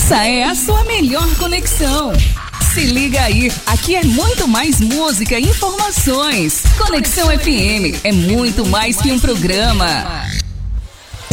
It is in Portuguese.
Essa é a sua melhor conexão. Se liga aí, aqui é muito mais música e informações. Conexão FM é muito mais que um programa.